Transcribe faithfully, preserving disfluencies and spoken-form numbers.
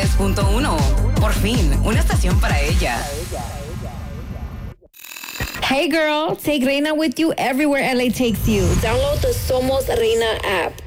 diez punto uno. Por fin, una estación para ella. Hey girl, take Reina with you everywhere L A takes you. Download the Somos Reina app.